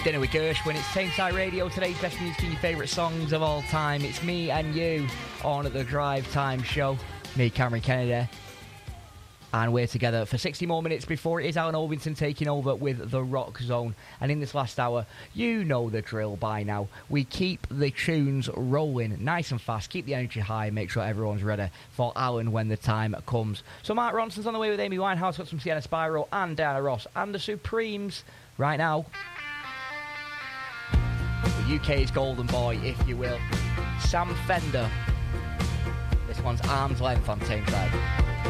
Dinner with Gershwin. It's Tameside Radio. Today's best music and your favourite songs of all time. It's me and you on at the Drive Time Show. Me, Cameron Kennedy. And we're together for 60 more minutes before it is Alan Ovington taking over with The Rock Zone. And in this last hour, you know the drill by now. We keep the tunes rolling nice and fast, keep the energy high, make sure everyone's ready for Alan when the time comes. So Mark Ronson's on the way with Amy Winehouse, got some Sienna Spyro and Diana Ross and the Supremes right now. The UK's golden boy, if you will. Sam Fender. This one's Arm's Length on Tameside.